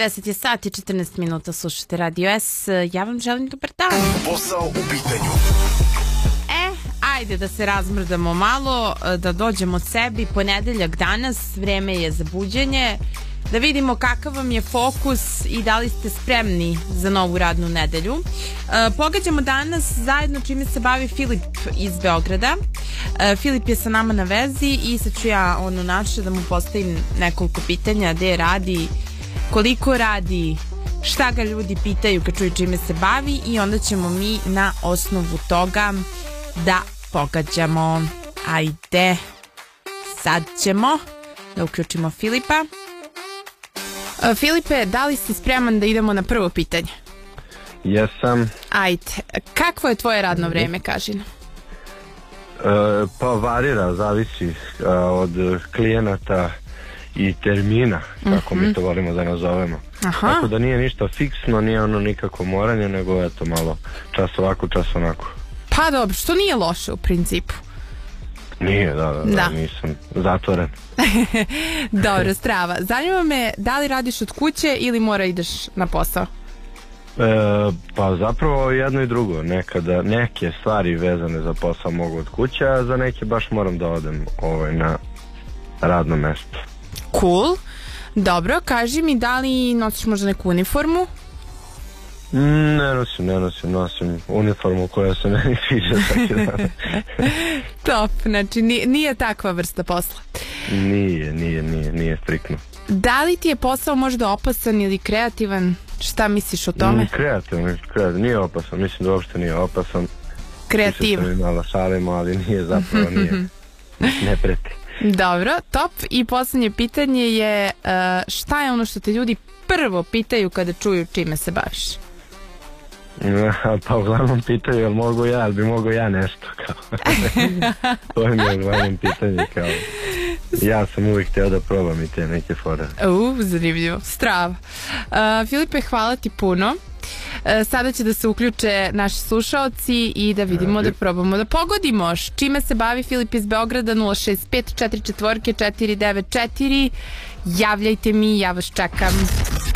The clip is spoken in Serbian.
10 je sat i 14 minuta, slušate Radio S. Ja vam želim dobar dan. Posao u pitanju. Ajde da se razmrdamo malo, da dođemo od sebi. Ponedeljak danas, vreme je za buđenje. Da vidimo kakav vam je fokus i da li ste spremni za novu radnu nedelju. Pogađamo danas zajedno čime se bavi Filip iz Beograda. Filip je sa nama na vezi i sad ću ja da mu postavim nekoliko pitanja. Gde radi, koliko radi, šta ga ljudi pitaju kad čuju čime se bavi i onda ćemo mi na osnovu toga da pogađamo. Ajde, sad ćemo da uključimo Filipa. Filipe, da li si spreman da idemo na prvo pitanje? Jesam. Ajde, kakvo je tvoje radno vreme, kaži nam? Pa varira, zavisi od klijenata i termina, kako mi to volimo da nazovemo. Tako da nije ništa fiksno, nije ono nikako moranje, nego eto malo čas ovako, čas onako. Pa dobro, što nije loše u principu. Nije, da, nisam zatvoren. Dobro, strava. Zanima me, da li radiš od kuće ili mora ideš na posao? Pa zapravo jedno i drugo. Nekada neke stvari vezane za posao mogu od kuće, a za neke baš moram da odem na radno mesto. Cool. Dobro, kaži mi, da li nosiš možda neku uniformu? Ne nosim uniformu koja se meni sviđa svaki dan. Top, znači nije takva vrsta posla. Nije striktno. Da li ti je posao možda opasan ili kreativan? Šta misliš o tome? Kreativan, nije opasan, mislim da uopšte nije opasan. Kreativan. Mislim da mi malo šalimo, ali nije zapravo, ne preti. Dobro, top. I poslednje pitanje je šta je ono što te ljudi prvo pitaju kada čuju čime se baviš? Pa uglavnom pitaju jel bi mogo ja nešto kao. To je mi je uglavnom pitanje kao. Ja sam uvijek htio da probam i te neke fore. Zanimljivo, strava. Filipe, hvala ti puno. Sada će da se uključe naši slušaoci i da vidimo da probamo da pogodimo. Čime se bavi Filip iz Beograda? 065 44 494. Javljajte mi, ja vas čekam.